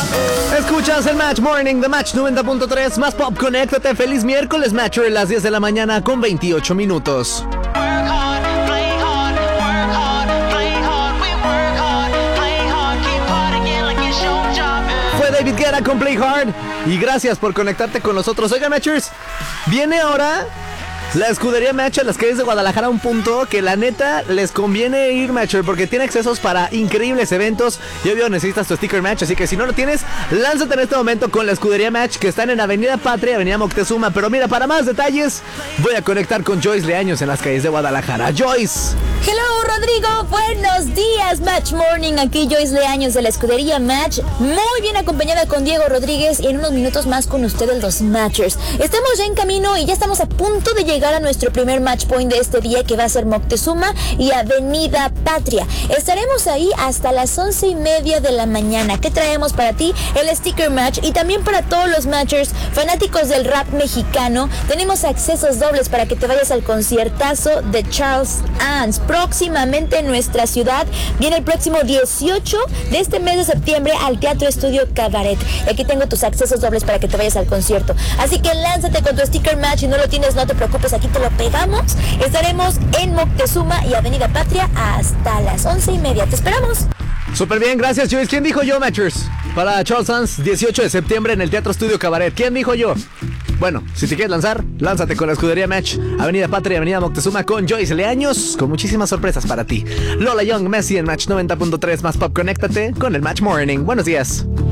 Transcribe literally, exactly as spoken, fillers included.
Escuchas el Match Morning de Match noventa punto tres, más pop, conéctate. Feliz miércoles, Matcher, las diez de la mañana con veintiocho minutos. Fue David Guetta con Play Hard. Y gracias por conectarte con nosotros. Oigan, Matchers, viene ahora la escudería Match a las calles de Guadalajara, un punto que la neta les conviene ir, Matcher, porque tiene accesos para increíbles eventos. Y obvio necesitas tu sticker Match, así que si no lo tienes, lánzate en este momento con la escudería Match, que están en Avenida Patria, Avenida Moctezuma. Pero mira, para más detalles voy a conectar con Joyce Leaños en las calles de Guadalajara. Joyce. Hello, Rodrigo, buenos días. Match Morning, aquí Joyce Leaños de la escudería Match, muy bien acompañada con Diego Rodríguez, y en unos minutos más con ustedes los Matchers. Estamos ya en camino y ya estamos a punto de llegar a nuestro primer match point de este día, que va a ser Moctezuma y Avenida Patria. Estaremos ahí hasta las once y media de la mañana. ¿Qué traemos para ti? El sticker match, y también para todos los Matchers fanáticos del rap mexicano, tenemos accesos dobles para que te vayas al conciertazo de Charles Ans. Próximamente en nuestra ciudad, viene el próximo dieciocho de este mes de septiembre al Teatro Estudio Cabaret. Y aquí tengo tus accesos dobles para que te vayas al concierto. Así que lánzate con tu sticker match. Si no lo tienes, no te preocupes, aquí te lo pegamos. Estaremos en Moctezuma y Avenida Patria hasta las once y media. Te esperamos. Súper bien, gracias, Joyce. ¿Quién dijo yo, Matchers? Para Charles Sands, dieciocho de septiembre en el Teatro Estudio Cabaret. ¿Quién dijo yo? Bueno, si te quieres lanzar, lánzate con la escudería Match, Avenida Patria y Avenida Moctezuma con Joyce Leaños, con muchísimas sorpresas para ti. Lola Young, Messi en Match noventa punto tres, más pop, conéctate con el Match Morning. Buenos días.